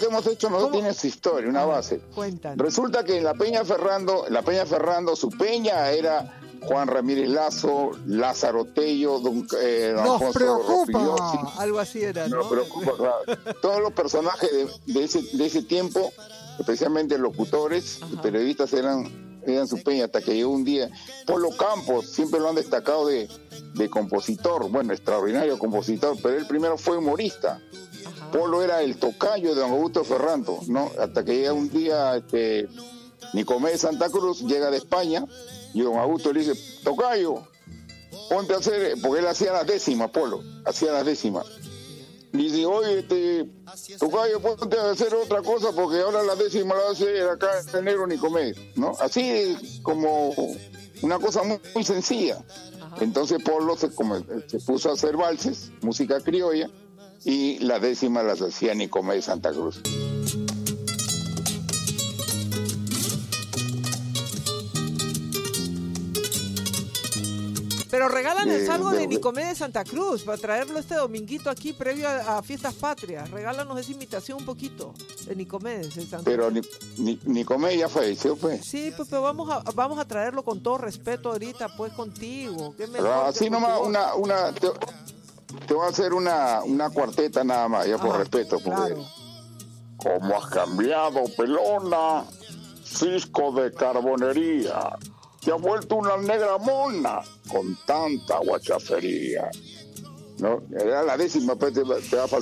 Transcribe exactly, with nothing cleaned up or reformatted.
que hemos hecho nosotros ¿Cómo? tiene su historia, una base. Cuéntanos. Resulta que en la Peña Ferrando, la Peña Ferrando, su peña era Juan Ramírez Lazo, Lázaro Tello, don, eh, don Nos Alfonso preocupa, Rospigliosi. algo así era, ¿no? Nos preocupa, claro. Todos los personajes de, de, ese, de ese tiempo, especialmente locutores y Ajá. periodistas, eran, eran su peña, hasta que llegó un día. Polo Campos, siempre lo han destacado de, de compositor, bueno, extraordinario compositor, pero él primero fue humorista. Ajá. Polo era el tocayo de don Augusto Ferrando, ¿no? Hasta que llega un día, este, Nicomé de Santa Cruz llega de España y don Augusto le dice, tocayo, ponte a hacer, porque él hacía las décimas, Polo, hacía las décimas. Y dice, oye, este, tocayo, ponte a hacer otra cosa porque ahora las décimas las hace acá el negro Nicomé, ¿no? Así como una cosa muy, muy sencilla. Ajá. Entonces Polo se, como, se puso a hacer valses, música criolla, y las décimas las hacía Nicomé de Santa Cruz. Pero regálanos De- algo de, de- Nicomé de Santa Cruz para traerlo este dominguito aquí previo a, a Fiestas Patrias. Regálanos esa imitación un poquito de Nicomé de Santa Pero Cruz. ni, ni, Nicomé ya falleció, pues. Sí, pues, pero vamos a, vamos a traerlo con todo respeto ahorita, pues, contigo. ¿Qué mejor Pero que así nomás, contigo? una, una, te, te voy a hacer una, una cuarteta nada más, ya por Ajá, respeto, porque claro. ¿cómo has cambiado, pelona? Cisco de carbonería, te has vuelto una negra mona con tanta guachafería. ¿No? Era la décima, pues te, te va a faltar.